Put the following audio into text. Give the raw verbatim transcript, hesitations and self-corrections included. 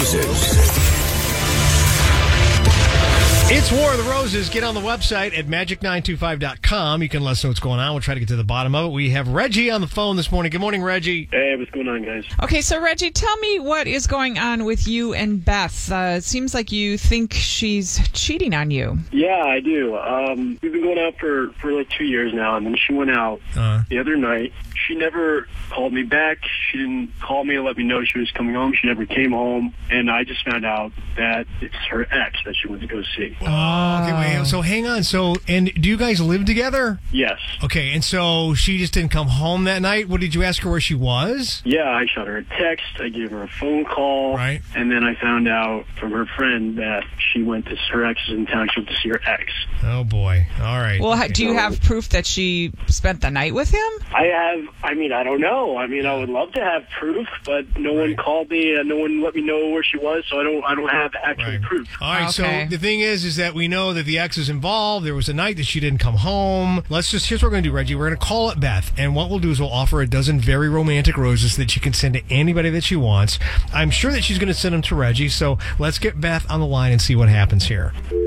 Roses. It's War of the Roses. Get on the website at magic nine two five dot com. You can let us know what's going on. We'll try to get to the bottom of it. We have Reggie on the phone this morning. Good morning, Reggie. Hey, what's going on, guys? Okay, so Reggie, tell me what is going on with you and Beth. Uh, it seems like you think she's cheating on you. Yeah, I do. Um, we've been going out for, for like two years now, and then she went out Uh. the other night. She never called me back. She didn't call me to let me know she was coming home. She never came home, and I just found out that it's her ex that she went to go see. Oh, okay, wait. So hang on. So, and do you guys live together? Yes. Okay, and so she just didn't come home that night? What, did you ask her where she was? Yeah, I shot her a text. I gave her a phone call. Right. And then I found out from her friend that she went to her ex's in town. She went to see her ex. Oh, boy. All right. Well, okay. do you have proof that she spent the night with him? I have, I mean, I don't know. I mean, I would love to have proof, but no one Right. called me and no one let me know where she was, so I don't I don't have actual Right. proof. All right, Okay. so the thing is, is that we know that the ex is involved. There was a night that she didn't come home. Let's just, here's what we're going to do, Reggie. We're going to call it Beth, and what we'll do is we'll offer a dozen very romantic roses that she can send to anybody that she wants. I'm sure that she's going to send them to Reggie, so let's get Beth on the line and see what happens here.